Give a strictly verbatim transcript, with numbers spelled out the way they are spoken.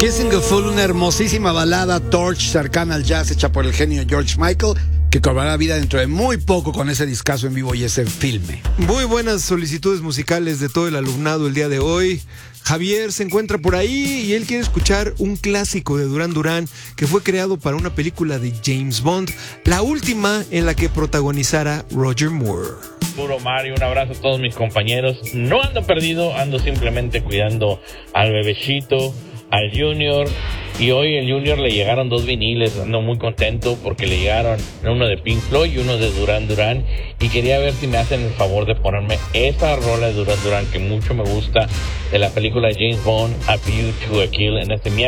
Kissing a Fool, una hermosísima balada Torch cercana al jazz hecha por el genio George Michael, que cobrará vida dentro de muy poco con ese discazo en vivo y ese filme. Muy buenas solicitudes musicales de todo el alumnado el día de hoy. Javier se encuentra por ahí y él quiere escuchar un clásico de Duran Duran que fue creado para una película de James Bond, la última en la que protagonizara Roger Moore. Puro Mario, un abrazo a todos mis compañeros. No ando perdido, ando simplemente cuidando al bebecito, al Junior. Y hoy el Junior le llegaron dos viniles, ando muy contento porque le llegaron uno de Pink Floyd y uno de Duran Duran. Y quería ver si me hacen el favor de ponerme esa rola de Duran Duran que mucho me gusta, de la película James Bond, A View to a Kill, en este miércoles.